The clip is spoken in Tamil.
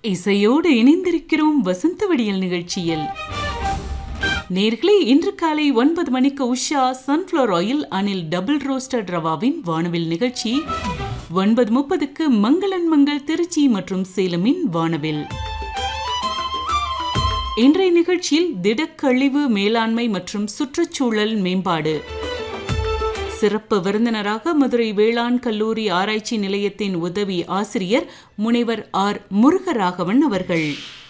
இசையோடு இணைந்திருக்கிறோம் வசந்த விடியல் நிகழ்ச்சியில். நேர்களே, இன்று காலை 9 மணிக்கு Usha sunflower oil Anil double roasted ரவாவின் வானவில் நிகழ்ச்சி. 9:30க்கு மங்களன் மங்கள் திருச்சி மற்றும் சேலமின் வானவில். இன்றைய நிகழ்ச்சியில் திடக்கழிவு மேலாண்மை மற்றும் சுற்றுச்சூழல் மேம்பாடு. சிறப்பு விருந்தினராக மதுரை வேளாண் கல்லூரி ஆராய்ச்சி நிலையத்தின் உதவி ஆசிரியர் முனைவர் ஆர் முருகராகவன் அவர்கள்.